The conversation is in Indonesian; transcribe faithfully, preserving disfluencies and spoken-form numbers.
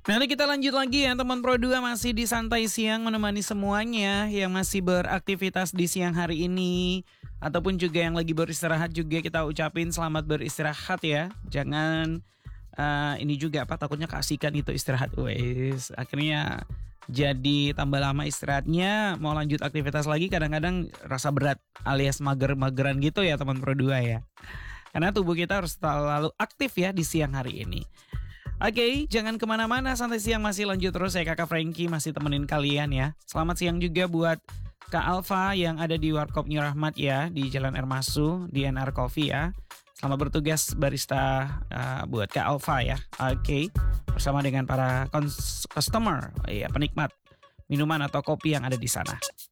Nanti kita lanjut lagi ya teman Pro dua, masih di Santai Siang menemani semuanya yang masih beraktivitas di siang hari ini. Ataupun juga yang lagi beristirahat juga kita ucapin selamat beristirahat ya. Jangan uh, ini juga apa takutnya keasikan itu istirahat. Wes akhirnya jadi tambah lama istirahatnya, mau lanjut aktivitas lagi kadang-kadang rasa berat alias mager-mageran gitu ya teman Pro dua ya. Karena tubuh kita harus selalu aktif ya di siang hari ini. Oke, okay, jangan kemana-mana, Santai Siang masih lanjut terus. Saya Kakak Frankie masih temenin kalian ya. Selamat siang juga buat Kak Alfa yang ada di Warkop New Rahmat ya, di Jalan Ermasu, di N R Coffee ya. Selamat bertugas barista uh, buat Kak Alfa ya. Oke, okay. Bersama dengan para customer, ya, penikmat minuman atau kopi yang ada di sana.